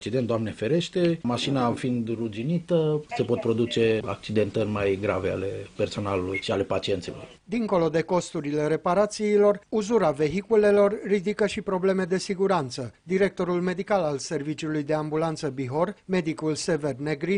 Accident, Doamne ferește, mașina fiind ruginită, se pot produce accidentări mai grave ale personalului și ale pacienților. Dincolo de costurile reparațiilor, uzura vehiculelor ridică și probleme de siguranță. Directorul medical al Serviciului de Ambulanță Bihor, medicul Sever Negrin,